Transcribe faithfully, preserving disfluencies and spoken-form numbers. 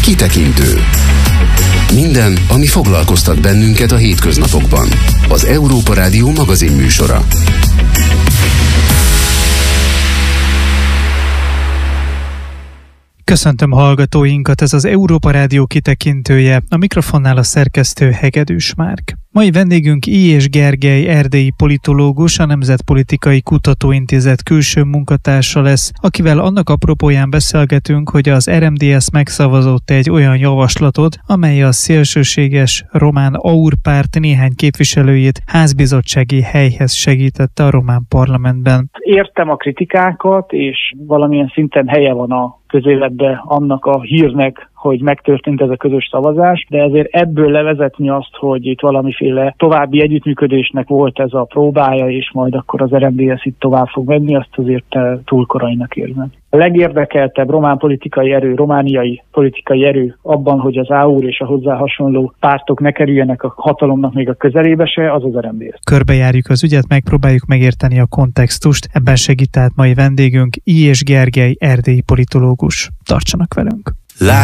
Kitekintő. Minden, ami foglalkoztat bennünket a hétköznapokban. Az Európa Rádió magazinműsora. Köszöntöm hallgatóinkat, ez az Európa Rádió kitekintője, a mikrofonnál a szerkesztő Hegedűs Márk. Mai vendégünk I. Gergely erdélyi politológus, a Nemzetpolitikai Kutatóintézet külső munkatársa lesz, akivel annak apropóján beszélgetünk, hogy az er em dé es megszavazott egy olyan javaslatot, amely a szélsőséges román AUR párt néhány képviselőjét házbizottsági helyhez segítette a román parlamentben. Értem a kritikákat, és valamilyen szinten helye van a közéletben annak a hírnek, hogy megtörtént ez a közös szavazás, de ezért ebből levezetni azt, hogy itt valamiféle további együttműködésnek volt ez a próbája, és majd akkor az er em dé es itt tovább fog menni, azt azért túl korainak érzem. A legérdekeltebb román politikai erő, romániai politikai erő abban, hogy az AUR és a hozzá hasonló pártok ne kerüljenek a hatalomnak még a közelébe se, az az er em dé es. Körbejárjuk az ügyet, megpróbáljuk megérteni a kontextust. Ebben segít át mai vendégünk I. Gergely erdélyi politológus. Tartsanak velünk!